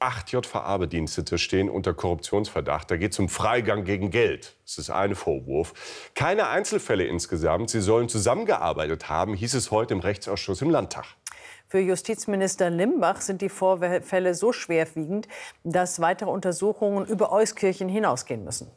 8 JVA-Bedienstete stehen unter Korruptionsverdacht. Da geht es um Freigang gegen Geld. Das ist ein Vorwurf. Keine Einzelfälle insgesamt. Sie sollen zusammengearbeitet haben, hieß es heute im Rechtsausschuss im Landtag. Für Justizminister Limbach sind die Vorfälle so schwerwiegend, dass weitere Untersuchungen über Euskirchen hinausgehen müssen.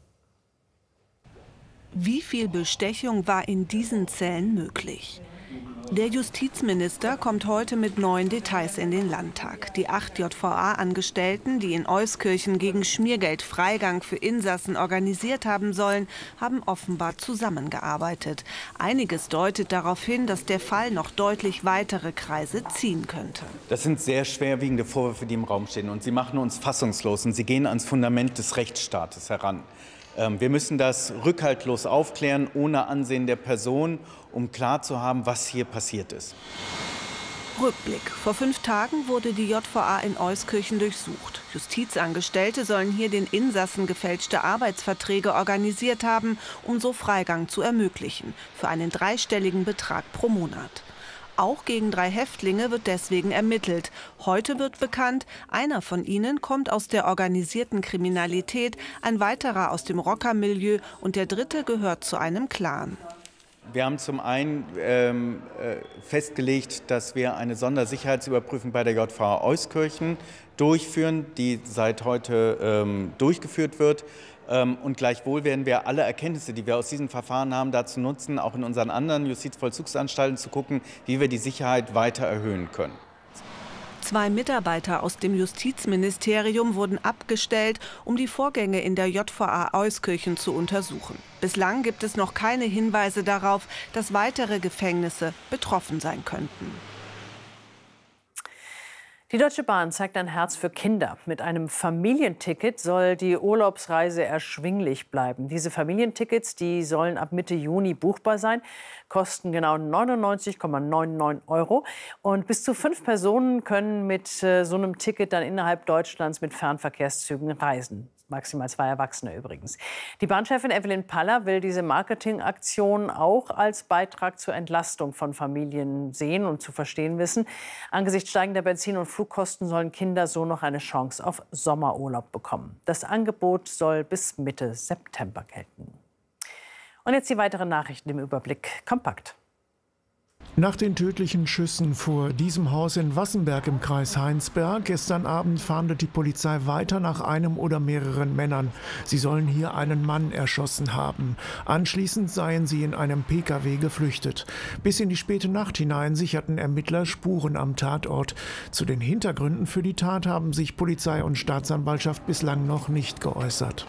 Wie viel Bestechung war in diesen Zellen möglich? Der Justizminister kommt heute mit neuen Details in den Landtag. Die 8 JVA-Angestellten, die in Euskirchen gegen Schmiergeld Freigang für Insassen organisiert haben sollen, haben offenbar zusammengearbeitet. Einiges deutet darauf hin, dass der Fall noch deutlich weitere Kreise ziehen könnte. Das sind sehr schwerwiegende Vorwürfe, die im Raum stehen. Und sie machen uns fassungslos. Und sie gehen ans Fundament des Rechtsstaates heran. Wir müssen das rückhaltlos aufklären, ohne Ansehen der Person, um klar zu haben, was hier passiert ist. Rückblick. Vor 5 Tagen wurde die JVA in Euskirchen durchsucht. Justizangestellte sollen hier den Insassen gefälschte Arbeitsverträge organisiert haben, um so Freigang zu ermöglichen, für einen 3-stelligen Betrag pro Monat. Auch gegen 3 Häftlinge wird deswegen ermittelt. Heute wird bekannt, einer von ihnen kommt aus der organisierten Kriminalität, ein weiterer aus dem Rockermilieu und der dritte gehört zu einem Clan. Wir haben zum einen festgelegt, dass wir eine Sondersicherheitsüberprüfung bei der JVA Euskirchen durchführen, die seit heute durchgeführt wird. Und gleichwohl werden wir alle Erkenntnisse, die wir aus diesem Verfahren haben, dazu nutzen, auch in unseren anderen Justizvollzugsanstalten zu gucken, wie wir die Sicherheit weiter erhöhen können. 2 Mitarbeiter aus dem Justizministerium wurden abgestellt, um die Vorgänge in der JVA Euskirchen zu untersuchen. Bislang gibt es noch keine Hinweise darauf, dass weitere Gefängnisse betroffen sein könnten. Die Deutsche Bahn zeigt ein Herz für Kinder. Mit einem Familienticket soll die Urlaubsreise erschwinglich bleiben. Diese Familientickets, die sollen ab Mitte Juni buchbar sein, kosten genau 99,99 € und bis zu 5 Personen können mit so einem Ticket dann innerhalb Deutschlands mit Fernverkehrszügen reisen. Maximal 2 Erwachsene übrigens. Die Bahnchefin Evelyn Paller will diese Marketingaktion auch als Beitrag zur Entlastung von Familien sehen und zu verstehen wissen. Angesichts steigender Benzin- und Flugkosten sollen Kinder so noch eine Chance auf Sommerurlaub bekommen. Das Angebot soll bis Mitte September gelten. Und jetzt die weiteren Nachrichten im Überblick kompakt. Nach den tödlichen Schüssen vor diesem Haus in Wassenberg im Kreis Heinsberg gestern Abend fahndet die Polizei weiter nach einem oder mehreren Männern. Sie sollen hier einen Mann erschossen haben. Anschließend seien sie in einem Pkw geflüchtet. Bis in die späte Nacht hinein sicherten Ermittler Spuren am Tatort. Zu den Hintergründen für die Tat haben sich Polizei und Staatsanwaltschaft bislang noch nicht geäußert.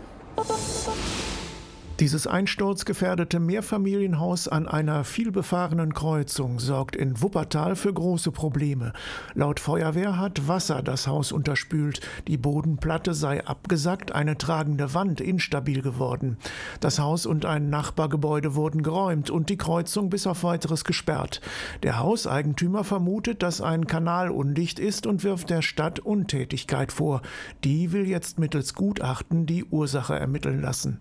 Dieses einsturzgefährdete Mehrfamilienhaus an einer vielbefahrenen Kreuzung sorgt in Wuppertal für große Probleme. Laut Feuerwehr hat Wasser das Haus unterspült. Die Bodenplatte sei abgesackt, eine tragende Wand instabil geworden. Das Haus und ein Nachbargebäude wurden geräumt und die Kreuzung bis auf Weiteres gesperrt. Der Hauseigentümer vermutet, dass ein Kanal undicht ist und wirft der Stadt Untätigkeit vor. Die will jetzt mittels Gutachten die Ursache ermitteln lassen.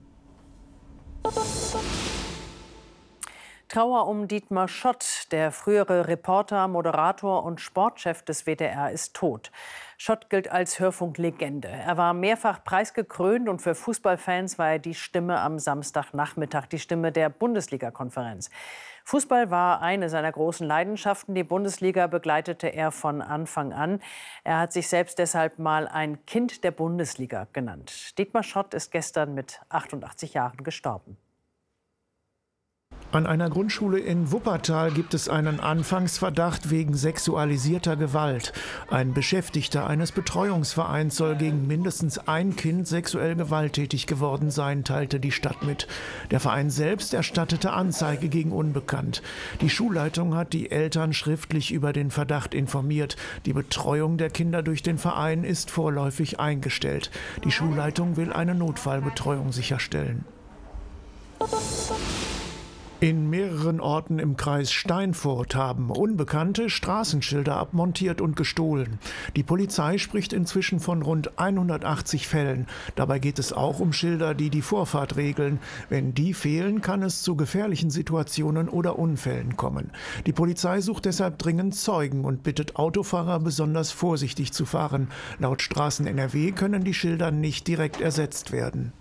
Trauer um Dietmar Schott. Der frühere Reporter, Moderator und Sportchef des WDR ist tot. Schott gilt als Hörfunklegende. Er war mehrfach preisgekrönt und für Fußballfans war er die Stimme am Samstagnachmittag, die Stimme der Bundesliga-Konferenz. Fußball war eine seiner großen Leidenschaften. Die Bundesliga begleitete er von Anfang an. Er hat sich selbst deshalb mal ein Kind der Bundesliga genannt. Dietmar Schott ist gestern mit 88 Jahren gestorben. An einer Grundschule in Wuppertal gibt es einen Anfangsverdacht wegen sexualisierter Gewalt. Ein Beschäftigter eines Betreuungsvereins soll gegen mindestens ein Kind sexuell gewalttätig geworden sein, teilte die Stadt mit. Der Verein selbst erstattete Anzeige gegen Unbekannt. Die Schulleitung hat die Eltern schriftlich über den Verdacht informiert. Die Betreuung der Kinder durch den Verein ist vorläufig eingestellt. Die Schulleitung will eine Notfallbetreuung sicherstellen. In mehreren Orten im Kreis Steinfurt haben Unbekannte Straßenschilder abmontiert und gestohlen. Die Polizei spricht inzwischen von rund 180 Fällen. Dabei geht es auch um Schilder, die die Vorfahrt regeln. Wenn die fehlen, kann es zu gefährlichen Situationen oder Unfällen kommen. Die Polizei sucht deshalb dringend Zeugen und bittet Autofahrer, besonders vorsichtig zu fahren. Laut Straßen NRW können die Schilder nicht direkt ersetzt werden.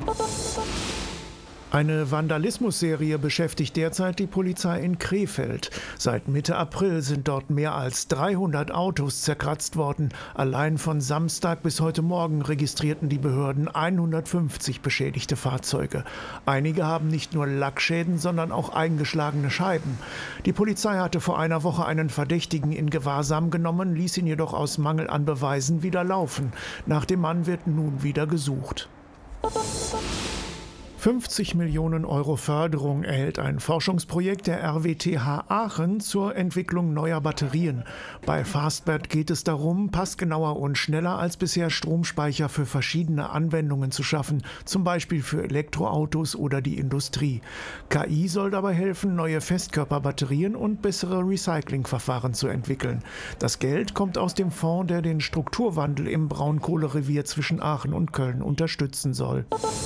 Eine Vandalismusserie beschäftigt derzeit die Polizei in Krefeld. Seit Mitte April sind dort mehr als 300 Autos zerkratzt worden. Allein von Samstag bis heute Morgen registrierten die Behörden 150 beschädigte Fahrzeuge. Einige haben nicht nur Lackschäden, sondern auch eingeschlagene Scheiben. Die Polizei hatte vor einer Woche einen Verdächtigen in Gewahrsam genommen, ließ ihn jedoch aus Mangel an Beweisen wieder laufen. Nach dem Mann wird nun wieder gesucht. 50 Millionen Euro Förderung erhält ein Forschungsprojekt der RWTH Aachen zur Entwicklung neuer Batterien. Bei Fastbat geht es darum, passgenauer und schneller als bisher Stromspeicher für verschiedene Anwendungen zu schaffen, zum Beispiel für Elektroautos oder die Industrie. KI soll dabei helfen, neue Festkörperbatterien und bessere Recyclingverfahren zu entwickeln. Das Geld kommt aus dem Fonds, der den Strukturwandel im Braunkohlerevier zwischen Aachen und Köln unterstützen soll.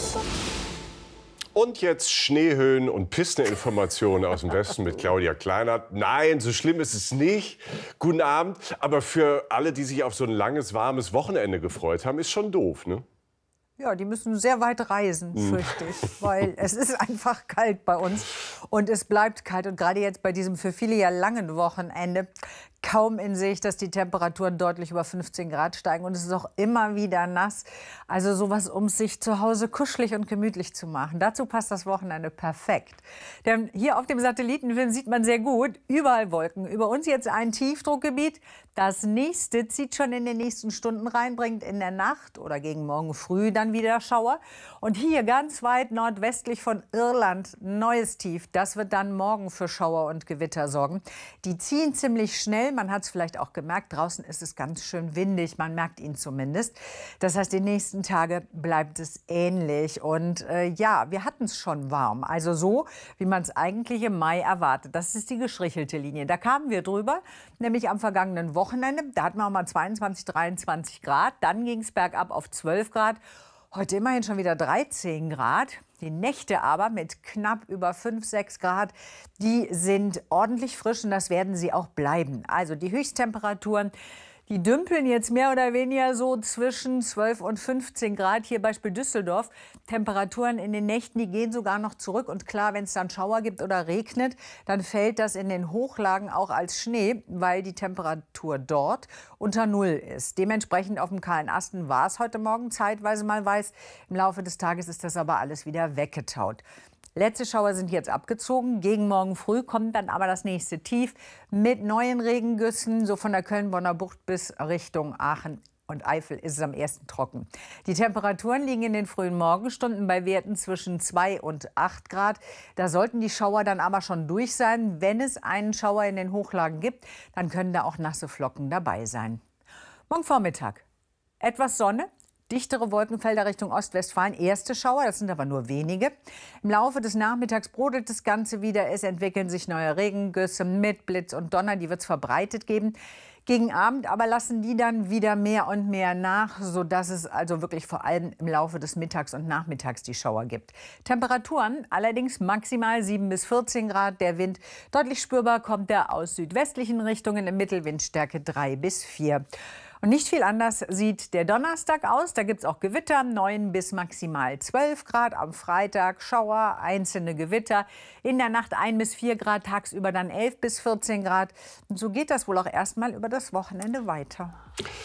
Und jetzt Schneehöhen und Pisteninformationen aus dem Westen mit Claudia Kleinert. Nein, so schlimm ist es nicht. Guten Abend. Aber für alle, die sich auf so ein langes, warmes Wochenende gefreut haben, ist schon doof, ne? Ja, die müssen sehr weit reisen, fürchte ich, weil es ist einfach kalt bei uns und es bleibt kalt. Und gerade jetzt bei diesem für viele ja langen Wochenende kaum in Sicht, dass die Temperaturen deutlich über 15 Grad steigen. Und es ist auch immer wieder nass. Also sowas, um sich zu Hause kuschelig und gemütlich zu machen. Dazu passt das Wochenende perfekt. Denn hier auf dem Satellitenfilm sieht man sehr gut, überall Wolken. Über uns jetzt ein Tiefdruckgebiet. Das nächste zieht schon in den nächsten Stunden rein, bringt in der Nacht oder gegen morgen früh dann wieder Schauer. Und hier ganz weit nordwestlich von Irland neues Tief. Das wird dann morgen für Schauer und Gewitter sorgen. Die ziehen ziemlich schnell. Man hat es vielleicht auch gemerkt, draußen ist es ganz schön windig, man merkt ihn zumindest. Das heißt, die nächsten Tage bleibt es ähnlich. Und ja, wir hatten es schon warm, also so, wie man es eigentlich im Mai erwartet. Das ist die gestrichelte Linie. Da kamen wir drüber, nämlich am vergangenen Wochenende. Da hatten wir auch mal 22, 23 Grad, dann ging es bergab auf 12 Grad. Heute immerhin schon wieder 13 Grad. Die Nächte aber mit knapp über 5, 6 Grad, die sind ordentlich frisch und das werden sie auch bleiben. Also die Höchsttemperaturen, die dümpeln jetzt mehr oder weniger so zwischen 12 und 15 Grad. Hier Beispiel Düsseldorf. Temperaturen in den Nächten, die gehen sogar noch zurück. Und klar, wenn es dann Schauer gibt oder regnet, dann fällt das in den Hochlagen auch als Schnee, weil die Temperatur dort unter Null ist. Dementsprechend auf dem kahlen Asten war es heute Morgen zeitweise mal weiß. Im Laufe des Tages ist das aber alles wieder weggetaut. Letzte Schauer sind jetzt abgezogen. Gegen morgen früh kommt dann aber das nächste Tief mit neuen Regengüssen, so von der Köln-Bonner Bucht bis Richtung Aachen und Eifel ist es am ersten trocken. Die Temperaturen liegen in den frühen Morgenstunden bei Werten zwischen 2 und 8 Grad. Da sollten die Schauer dann aber schon durch sein. Wenn es einen Schauer in den Hochlagen gibt, dann können da auch nasse Flocken dabei sein. Morgen Vormittag etwas Sonne. Dichtere Wolkenfelder Richtung Ostwestfalen, erste Schauer, das sind aber nur wenige. Im Laufe des Nachmittags brodelt das Ganze wieder. Es entwickeln sich neue Regengüsse mit Blitz und Donner, die wird es verbreitet geben. Gegen Abend aber lassen die dann wieder mehr und mehr nach, sodass es also wirklich vor allem im Laufe des Mittags und Nachmittags die Schauer gibt. Temperaturen allerdings maximal 7 bis 14 Grad. Der Wind deutlich spürbar kommt er aus südwestlichen Richtungen im Mittelwindstärke 3 bis 4. Und nicht viel anders sieht der Donnerstag aus. Da gibt es auch Gewitter, 9 bis maximal 12 Grad. Am Freitag Schauer, einzelne Gewitter. In der Nacht 1 bis 4 Grad, tagsüber dann 11 bis 14 Grad. Und so geht das wohl auch erstmal über das Wochenende weiter.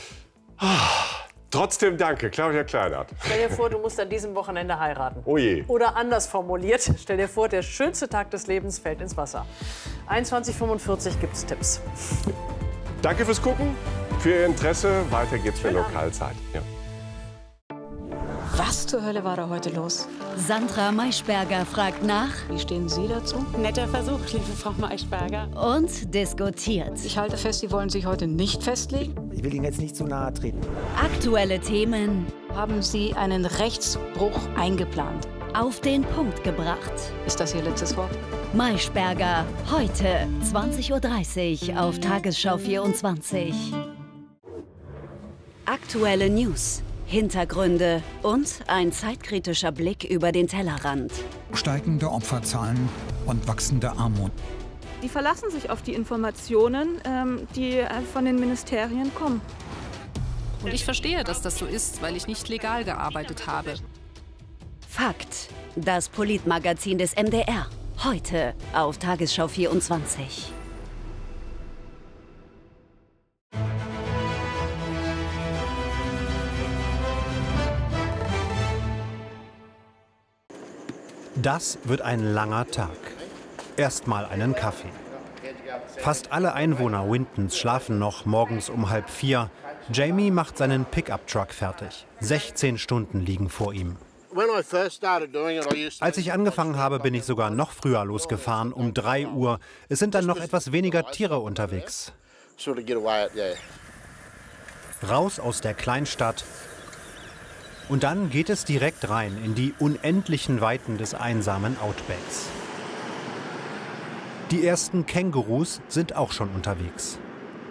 Trotzdem danke, Claudia Kleinert. Stell dir vor, du musst an diesem Wochenende heiraten. Oh je. Oder anders formuliert, stell dir vor, der schönste Tag des Lebens fällt ins Wasser. 21:45 gibt es Tipps. Danke fürs Gucken, für Ihr Interesse. Weiter geht's für Lokalzeit. Ja. Was zur Hölle war da heute los? Sandra Maischberger fragt nach. Wie stehen Sie dazu? Netter Versuch, liebe Frau Maischberger. Und diskutiert. Ich halte fest, Sie wollen sich heute nicht festlegen. Ich will Ihnen jetzt nicht zu nahe treten. Aktuelle Themen. Haben Sie einen Rechtsbruch eingeplant? Auf den Punkt gebracht. Ist das Ihr letztes Wort? Maischberger, heute 20:30 Uhr auf Tagesschau 24. Aktuelle News, Hintergründe und ein zeitkritischer Blick über den Tellerrand. Steigende Opferzahlen und wachsende Armut. Die verlassen sich auf die Informationen, die von den Ministerien kommen. Und ich verstehe, dass das so ist, weil ich nicht legal gearbeitet habe. Fakt, das Politmagazin des MDR. Heute auf Tagesschau 24. Das wird ein langer Tag. Erstmal einen Kaffee. Fast alle Einwohner Wintons schlafen noch morgens um 3:30. Jamie macht seinen Pickup-Truck fertig. 16 Stunden liegen vor ihm. Als ich angefangen habe, bin ich sogar noch früher losgefahren, um 3 Uhr. Es sind dann noch etwas weniger Tiere unterwegs. Raus aus der Kleinstadt. Und dann geht es direkt rein in die unendlichen Weiten des einsamen Outbacks. Die ersten Kängurus sind auch schon unterwegs.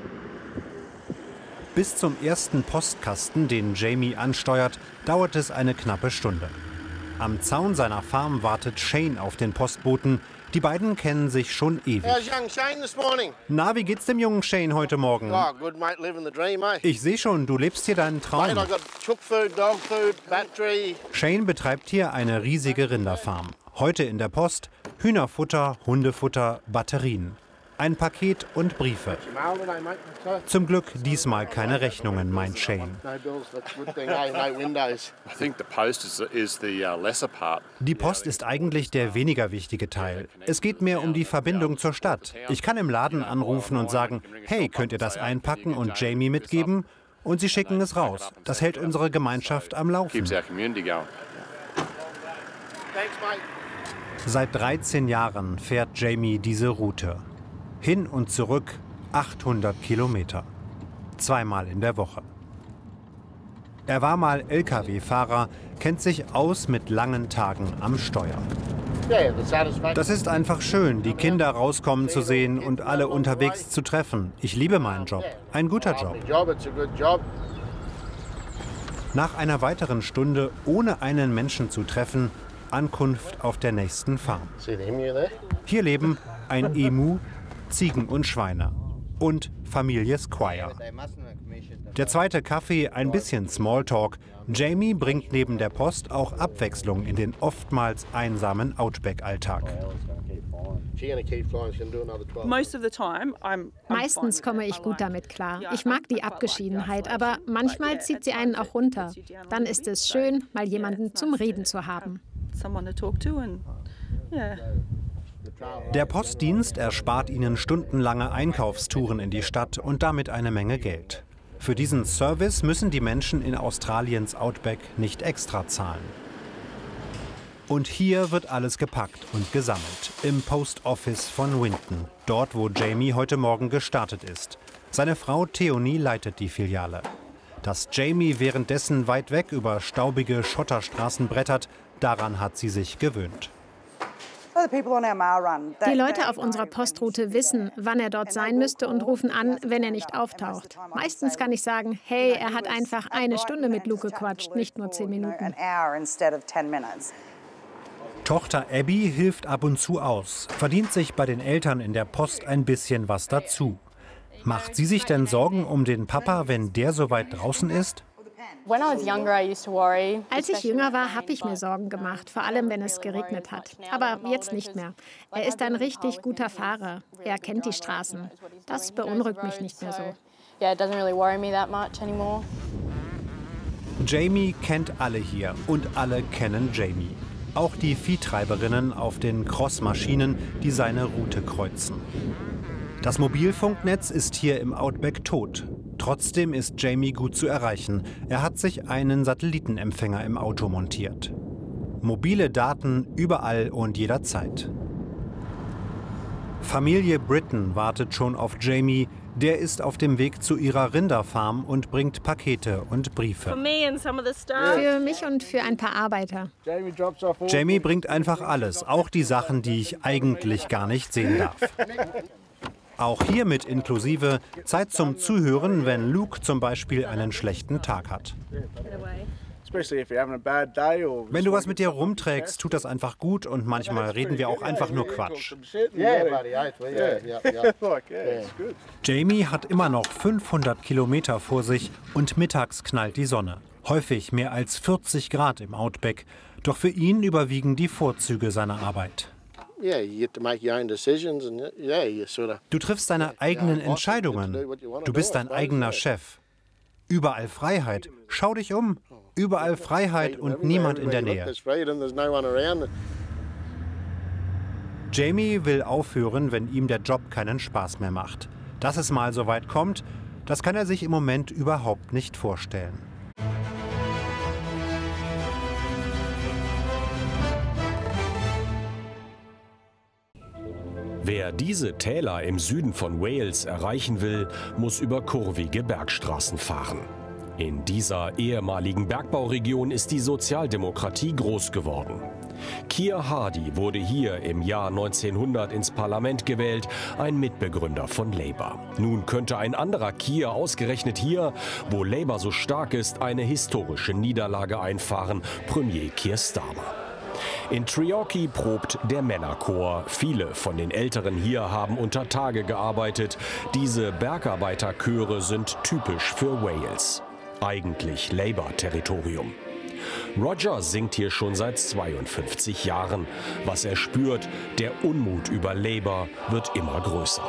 Bis zum ersten Postkasten, den Jamie ansteuert, dauert es eine knappe Stunde. Am Zaun seiner Farm wartet Shane auf den Postboten. Die beiden kennen sich schon ewig. Na, wie geht's dem jungen Shane heute Morgen? Ich sehe schon, du lebst hier deinen Traum. Shane betreibt hier eine riesige Rinderfarm. Heute in der Post Hühnerfutter, Hundefutter, Batterien. Ein Paket und Briefe. Zum Glück diesmal keine Rechnungen, meint Shane. Die Post ist eigentlich der weniger wichtige Teil. Es geht mehr um die Verbindung zur Stadt. Ich kann im Laden anrufen und sagen, hey, könnt ihr das einpacken und Jamie mitgeben? Und sie schicken es raus. Das hält unsere Gemeinschaft am Laufen. Seit 13 Jahren fährt Jamie diese Route. Hin und zurück 800 Kilometer. Zweimal in der Woche. Er war mal Lkw-Fahrer, kennt sich aus mit langen Tagen am Steuer. Das ist einfach schön, die Kinder rauskommen zu sehen und alle unterwegs zu treffen. Ich liebe meinen Job. Ein guter Job. Nach einer weiteren Stunde, ohne einen Menschen zu treffen, Ankunft auf der nächsten Farm. Hier leben ein Emu, Ziegen und Schweine und Familie Squire. Der zweite Kaffee, ein bisschen Smalltalk. Jamie bringt neben der Post auch Abwechslung in den oftmals einsamen Outback-Alltag. Meistens komme ich gut damit klar. Ich mag die Abgeschiedenheit, aber manchmal zieht sie einen auch runter. Dann ist es schön, mal jemanden zum Reden zu haben. Der Postdienst erspart ihnen stundenlange Einkaufstouren in die Stadt und damit eine Menge Geld. Für diesen Service müssen die Menschen in Australiens Outback nicht extra zahlen. Und hier wird alles gepackt und gesammelt. Im Post Office von Winton, dort wo Jamie heute Morgen gestartet ist. Seine Frau Theonie leitet die Filiale. Dass Jamie währenddessen weit weg über staubige Schotterstraßen brettert, daran hat sie sich gewöhnt. Die Leute auf unserer Postroute wissen, wann er dort sein müsste und rufen an, wenn er nicht auftaucht. Meistens kann ich sagen, hey, er hat einfach 1 Stunde mit Luke gequatscht, nicht nur 10 Minuten. Tochter Abby hilft ab und zu aus, verdient sich bei den Eltern in der Post ein bisschen was dazu. Macht sie sich denn Sorgen um den Papa, wenn der so weit draußen ist? Als ich jünger war, habe ich mir Sorgen gemacht, vor allem wenn es geregnet hat. Aber jetzt nicht mehr. Er ist ein richtig guter Fahrer. Er kennt die Straßen. Das beunruhigt mich nicht mehr so. Jamie kennt alle hier und alle kennen Jamie. Auch die Viehtreiberinnen auf den Cross-Maschinen, die seine Route kreuzen. Das Mobilfunknetz ist hier im Outback tot. Trotzdem ist Jamie gut zu erreichen. Er hat sich einen Satellitenempfänger im Auto montiert. Mobile Daten überall und jederzeit. Familie Britton wartet schon auf Jamie. Der ist auf dem Weg zu ihrer Rinderfarm und bringt Pakete und Briefe. Für mich und für ein paar Arbeiter. Jamie bringt einfach alles, auch die Sachen, die ich eigentlich gar nicht sehen darf. Auch hiermit inklusive Zeit zum Zuhören, wenn Luke zum Beispiel einen schlechten Tag hat. Wenn du was mit dir rumträgst, tut das einfach gut und manchmal reden wir auch einfach nur Quatsch. Jamie hat immer noch 500 Kilometer vor sich und mittags knallt die Sonne. Häufig mehr als 40 Grad im Outback. Doch für ihn überwiegen die Vorzüge seiner Arbeit. Du triffst deine eigenen Entscheidungen. Du bist dein eigener Chef. Überall Freiheit. Schau dich um. Überall Freiheit und niemand in der Nähe. Jamie will aufhören, wenn ihm der Job keinen Spaß mehr macht. Dass es mal so weit kommt, das kann er sich im Moment überhaupt nicht vorstellen. Wer diese Täler im Süden von Wales erreichen will, muss über kurvige Bergstraßen fahren. In dieser ehemaligen Bergbauregion ist die Sozialdemokratie groß geworden. Keir Hardie wurde hier im Jahr 1900 ins Parlament gewählt, ein Mitbegründer von Labour. Nun könnte ein anderer Keir ausgerechnet hier, wo Labour so stark ist, eine historische Niederlage einfahren, Premier Keir Starmer. In Treorchy probt der Männerchor. Viele von den Älteren hier haben unter Tage gearbeitet. Diese Bergarbeiterchöre sind typisch für Wales. Eigentlich Labour-Territorium. Roger singt hier schon seit 52 Jahren. Was er spürt, der Unmut über Labour wird immer größer.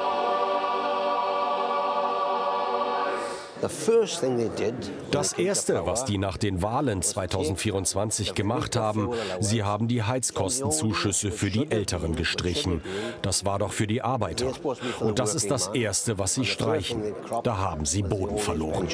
Das Erste, was die nach den Wahlen 2024 gemacht haben, sie haben die Heizkostenzuschüsse für die Älteren gestrichen. Das war doch für die Arbeiter. Und das ist das Erste, was sie streichen. Da haben sie Boden verloren.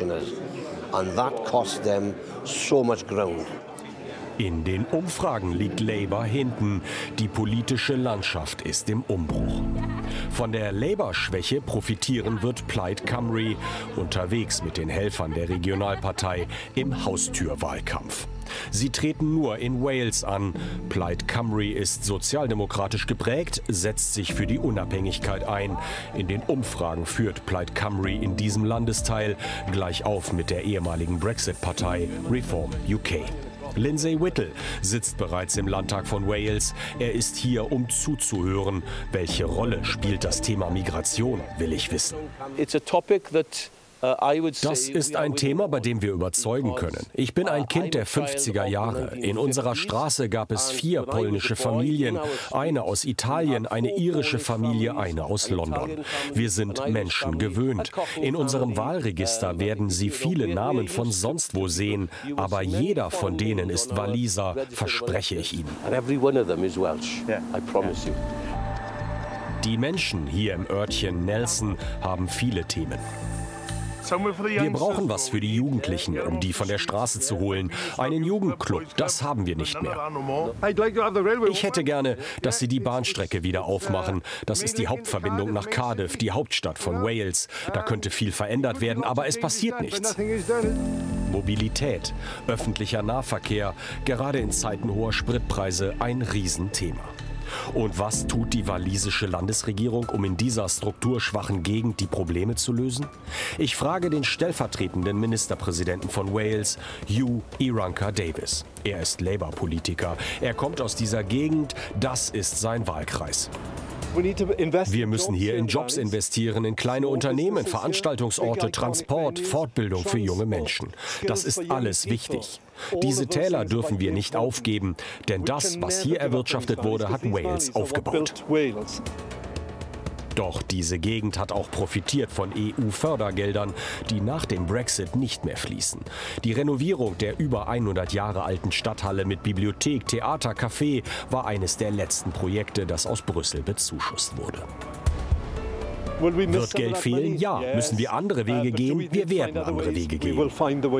In den Umfragen liegt Labour hinten. Die politische Landschaft ist im Umbruch. Von der Labour-Schwäche profitieren wird Plaid Cymru, unterwegs mit den Helfern der Regionalpartei im Haustürwahlkampf. Sie treten nur in Wales an. Plaid Cymru ist sozialdemokratisch geprägt, setzt sich für die Unabhängigkeit ein. In den Umfragen führt Plaid Cymru in diesem Landesteil gleich auf mit der ehemaligen Brexit-Partei Reform UK. Lindsay Whittle sitzt bereits im Landtag von Wales. Er ist hier, um zuzuhören. Welche Rolle spielt das Thema Migration, will ich wissen. Das ist ein Thema, bei dem wir überzeugen können. Ich bin ein Kind der 50er Jahre. In unserer Straße gab es 4 polnische Familien, eine aus Italien, eine irische Familie, eine aus London. Wir sind Menschen gewöhnt. In unserem Wahlregister werden Sie viele Namen von sonst wo sehen, aber jeder von denen ist Waliser, verspreche ich Ihnen. Die Menschen hier im Örtchen Nelson haben viele Themen. Wir brauchen was für die Jugendlichen, um die von der Straße zu holen. Einen Jugendclub, das haben wir nicht mehr. Ich hätte gerne, dass sie die Bahnstrecke wieder aufmachen. Das ist die Hauptverbindung nach Cardiff, die Hauptstadt von Wales. Da könnte viel verändert werden, aber es passiert nichts. Mobilität, öffentlicher Nahverkehr, gerade in Zeiten hoher Spritpreise ein Riesenthema. Und was tut die walisische Landesregierung, um in dieser strukturschwachen Gegend die Probleme zu lösen? Ich frage den stellvertretenden Ministerpräsidenten von Wales, Hugh Iranka Davis. Er ist Labour-Politiker. Er kommt aus dieser Gegend. Das ist sein Wahlkreis. Wir müssen hier in Jobs investieren, in kleine Unternehmen, Veranstaltungsorte, Transport, Fortbildung für junge Menschen. Das ist alles wichtig. Diese Täler dürfen wir nicht aufgeben, denn das, was hier erwirtschaftet wurde, hat Wales aufgebaut. Doch diese Gegend hat auch profitiert von EU-Fördergeldern, die nach dem Brexit nicht mehr fließen. Die Renovierung der über 100 Jahre alten Stadthalle mit Bibliothek, Theater, Café war eines der letzten Projekte, das aus Brüssel bezuschusst wurde. Wird Geld fehlen? Ja. Müssen wir andere Wege gehen? Wir werden andere Wege gehen.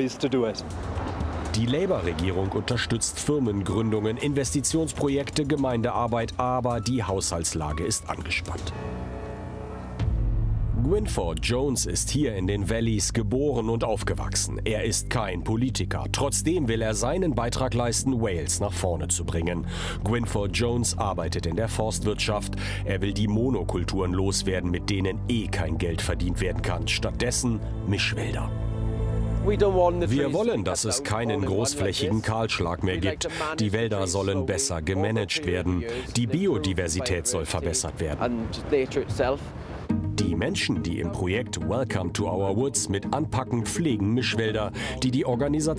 Die Labour-Regierung unterstützt Firmengründungen, Investitionsprojekte, Gemeindearbeit, aber die Haushaltslage ist angespannt. Gwynfor Jones ist hier in den Valleys geboren und aufgewachsen. Er ist kein Politiker. Trotzdem will er seinen Beitrag leisten, Wales nach vorne zu bringen. Gwynfor Jones arbeitet in der Forstwirtschaft. Er will die Monokulturen loswerden, mit denen kein Geld verdient werden kann. Stattdessen Mischwälder. Wir wollen, dass es keinen großflächigen Kahlschlag mehr gibt. Die Wälder sollen besser gemanagt werden. Die Biodiversität soll verbessert werden. Die Menschen, die im Projekt Welcome to Our Woods mit anpacken, pflegen Mischwälder, die die Organisation